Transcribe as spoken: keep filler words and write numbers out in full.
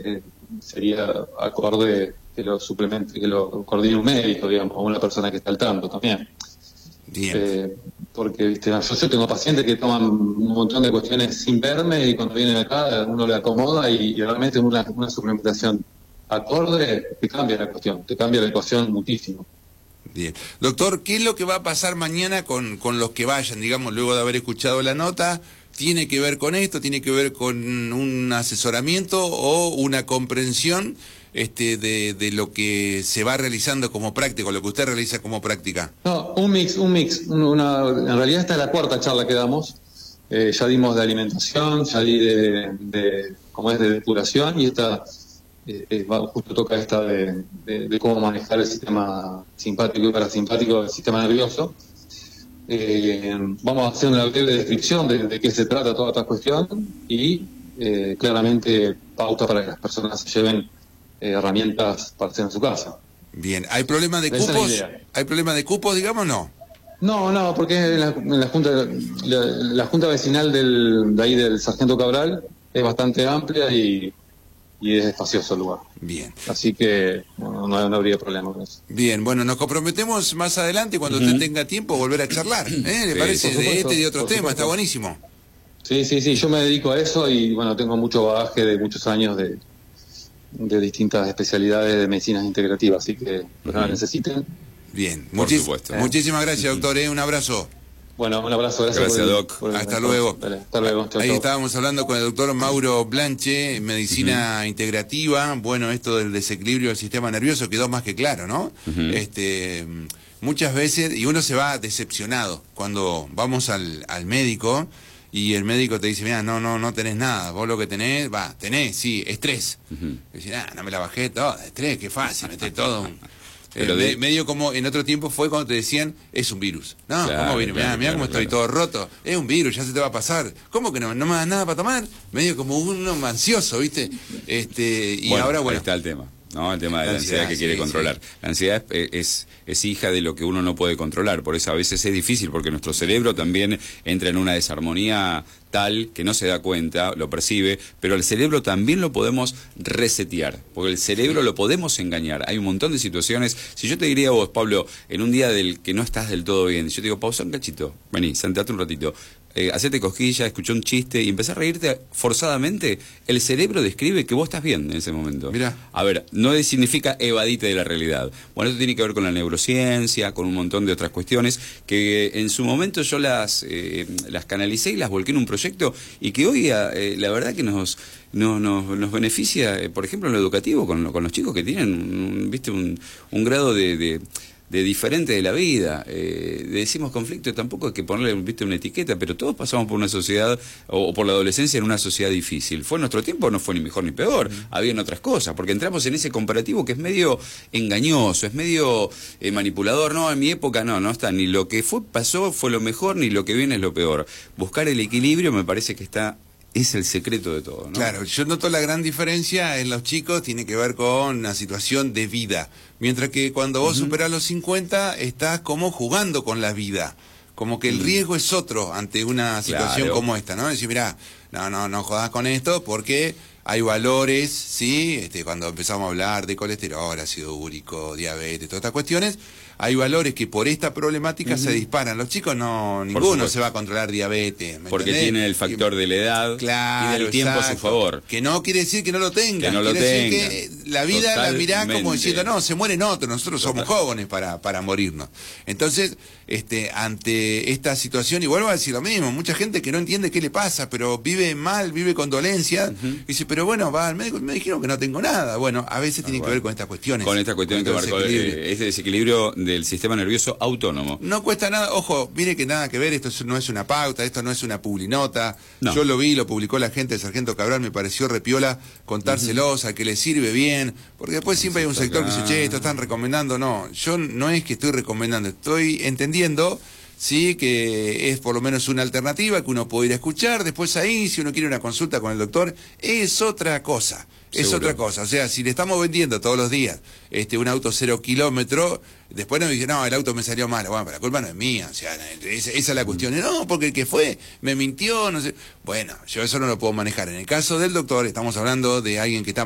eh, sería acorde que lo suplemente, que lo coordine un médico, digamos, o una persona que está al tanto también. Bien. Eh, porque, viste, yo, yo tengo pacientes que toman un montón de cuestiones sin verme y cuando vienen acá uno le acomoda y, y realmente una, una suplementación acorde te cambia la cuestión, te cambia la ecuación muchísimo. Bien. Doctor, ¿qué es lo que va a pasar mañana con, con los que vayan, digamos, luego de haber escuchado la nota? ¿Tiene que ver con esto? ¿Tiene que ver con un asesoramiento o una comprensión este, de, de lo que se va realizando como práctica, lo que usted realiza como práctica? No, un mix, un mix. Una, en realidad esta es la cuarta charla que damos. Eh, ya dimos de alimentación, ya di de, de cómo es de depuración y esta eh, eh, va, justo toca esta de, de, de cómo manejar el sistema simpático y parasimpático del sistema nervioso. Eh, vamos a hacer una breve descripción de, de qué se trata toda esta cuestión y eh, claramente pauta para que las personas se lleven eh, herramientas para hacer en su casa. Bien, ¿hay problema de Esa es la cupos? idea. ¿Hay problema de cupos, digamos, no? No, no, porque en la, en la junta la, la junta vecinal del, de ahí del Sargento Cabral es bastante amplia y, y es espacioso el lugar. Bien. Así que no, no, no habría problema con eso. Bien, bueno, nos comprometemos más adelante cuando Uh-huh. usted tenga tiempo volver a charlar, ¿eh? ¿Le Sí, parece? por supuesto, De este y de otros por temas, supuesto. está buenísimo. Sí, sí, sí, yo me dedico a eso y bueno, tengo mucho bagaje de muchos años de, de distintas especialidades de medicinas integrativas, así que los que la necesiten. Bien, Por muchis- supuesto. muchísimas gracias, doctor, ¿eh? Un abrazo. Bueno, un abrazo, gracias, Gracias, por el- Doc. por el- Hasta luego. Dale, hasta luego. Chau, Ahí chau. estábamos hablando con el doctor Mauro Blanche, medicina integrativa. Bueno, esto del desequilibrio del sistema nervioso quedó más que claro, ¿no? Ujú. Este, muchas veces, y uno se va decepcionado cuando vamos al, al médico y el médico te dice, mira, no, no, no tenés nada, vos lo que tenés, va, tenés, sí, estrés. Ujú. Y dice, ah, no me la bajé toda, estrés, qué fácil, meté todo. un- Pero Eh, de- me- medio como en otro tiempo fue cuando te decían, es un virus. No, Claro, ¿cómo viene? Mirá, claro, mirá claro, cómo estoy claro. todo roto. Es un virus, ya se te va a pasar. ¿Cómo que no? ¿No me das nada para tomar? Medio como uno ansioso, ¿viste? Este, y Bueno, ahora, ahí bueno. está el tema, ¿no? El tema de La la ansiedad ansiedad, que quiere sí, controlar. sí. La ansiedad es, es, es hija de lo que uno no puede controlar, por eso a veces es difícil, porque nuestro cerebro también entra en una desarmonía tal que no se da cuenta, lo percibe, pero el cerebro también lo podemos resetear, porque el cerebro lo podemos engañar. Hay un montón de situaciones. Si yo te diría a vos, Pablo, en un día del que no estás del todo bien, yo te digo, pausa un cachito, vení, sentate un ratito, eh, hacete cosquilla, escuchá un chiste y empezás a reírte forzadamente, el cerebro describe que vos estás bien en ese momento. Mirá. A ver, no es- significa evadite de la realidad. Bueno, esto tiene que ver con la neurociencia, con un montón de otras cuestiones que en su momento yo las, eh, las canalicé y las volqué en un proyecto y que hoy eh, la verdad que nos, nos, nos, nos beneficia, eh, por ejemplo, en lo educativo, con, con los chicos que tienen un, ¿viste? un, un grado de... de de diferente de la vida, eh, decimos conflicto, tampoco hay que ponerle, viste, una etiqueta, pero todos pasamos por una sociedad, o, o por la adolescencia en una sociedad difícil. ¿Fue en nuestro tiempo? No fue ni mejor ni peor, habían otras cosas, porque entramos en ese comparativo que es medio engañoso, es medio eh, manipulador. No, en mi época no, no está, ni lo que fue pasó fue lo mejor, ni lo que viene es lo peor. Buscar el equilibrio me parece que está... es el secreto de todo, ¿no? Claro, yo noto la gran diferencia en los chicos, tiene que ver con una situación de vida. Mientras que cuando vos Ujú. superás los cincuenta, estás como jugando con la vida. Como que el riesgo es otro ante una situación Claro. como esta, ¿no? Decir, mirá, no, no, no jodas con esto porque hay valores, ¿sí? Este, cuando empezamos a hablar de colesterol, ácido úrico, diabetes, todas estas cuestiones, hay valores que por esta problemática se disparan. Los chicos no, ninguno supuesto. se va a controlar diabetes, ¿me Porque entendés? tienen el factor de la edad Claro, y del tiempo a su exacto. favor. Que no quiere decir que no lo tengan. Que no lo quiere tengan. decir que la vida la mirás como Totalmente. diciendo, no, se mueren otros, nosotros somos Total. jóvenes para, para morirnos. Entonces, este, ante esta situación, y vuelvo a decir lo mismo, mucha gente que no entiende qué le pasa, pero vive mal, vive con dolencias, y dice, pero bueno, va al médico, me dijeron que no tengo nada. Bueno, a veces tiene que bueno. ver con estas cuestiones. Con esta cuestión que con todo marcó ese equilibrio. eh, ese desequilibrio del sistema nervioso autónomo. No cuesta nada, ojo, mire que nada que ver, esto es- no es una pauta, esto no es una publinota. No. Yo lo vi, lo publicó la gente del Sargento Cabral, me pareció repiola contárselos, al que le sirve bien, porque después siempre hay un está sector que dice, claro. che, esto están recomendando. No, yo no es que estoy recomendando, estoy entendiendo, sí, que es por lo menos una alternativa que uno puede ir a escuchar. Después ahí, si uno quiere una consulta con el doctor, es otra cosa. Es Seguro. otra cosa, o sea, si le estamos vendiendo todos los días este un auto cero kilómetro, después nos dicen, no, el auto me salió mal, bueno, pero la culpa no es mía, o sea, esa, esa es la cuestión. No, porque el que fue me mintió, no sé. Bueno, yo eso no lo puedo manejar. En el caso del doctor, estamos hablando de alguien que está